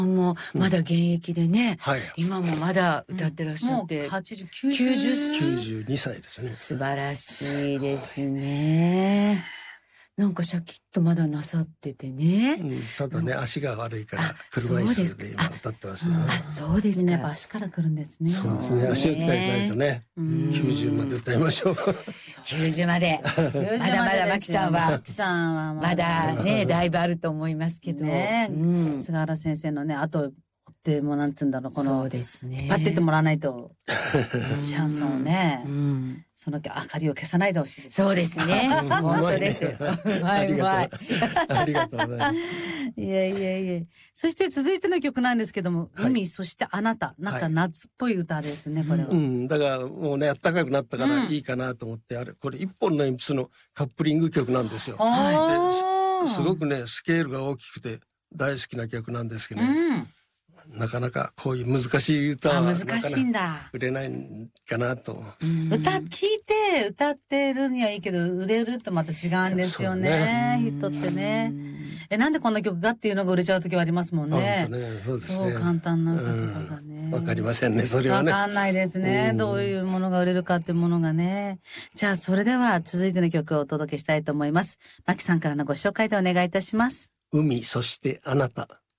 もうまだ現役でね、 はい。 今もまだ歌ってらっしゃって、 もう80、90 92歳ですね。 素晴らしいですね。なんかシャキッとまだなさっててね。 ただね、足が悪いから車椅子で今歌ってますね。 そうですね。 か。 足から来るんですね。 そうですね。足を鍛えないとね、90まで歌いましょう。 90まで。まだまだマキさんはまだね、だいぶあると思いますけど。 菅原先生のね、あとでもなんつうんだろう、この、 そうですね。 パッてってもらわないと、シャンソンをね、その明かりを消さないでほしいです。 そうですね。本当です。 ありがとうございます。 いや。そして続いての曲なんですけども、海、そしてあなた。なんか夏っぽい歌ですね、これは。 だからもうね、暖かくなったからいいかなと思って、これ一本の鉛筆のカップリング曲なんですよ。すごくね、スケールが大きくて大好きな曲なんですけどね。なかなかこういう難しい歌は難しいんだ。 売れないんかなと。 聞いて歌ってるにはいいけど、売れるとまた違うんですよね。人ってね。なんでこんな曲がっていうのが売れちゃう時はありますもんね。 そうですね。 そう簡単な歌とかがね。 わかりませんね、それはね。 わかんないですね。どういうものが売れるかっていうものがね。じゃあ、それでは続いての曲をお届けしたいと思います。マキさんからのご紹介でお願いいたします。 海、そしてあなた。